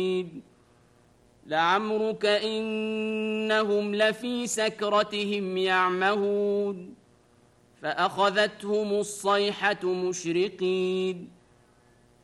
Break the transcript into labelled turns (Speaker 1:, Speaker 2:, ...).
Speaker 1: لعمرك إنهم لفي سكرتهم يعمهون فأخذتهم الصيحة مشرقين